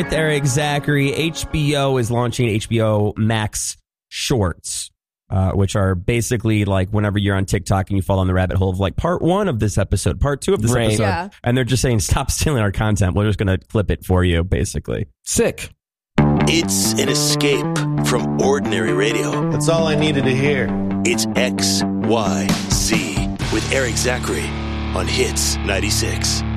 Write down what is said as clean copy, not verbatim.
With Eric Zachary, HBO is launching HBO Max Shorts, which are basically like whenever you're on TikTok and you fall on the rabbit hole of like part 1 of this episode, part 2 of this episode, and they're just saying, stop stealing our content. We're just going to clip it for you, basically. Sick. It's an escape from ordinary radio. That's all I needed to hear. It's XYZ with Eric Zachary on Hits 96.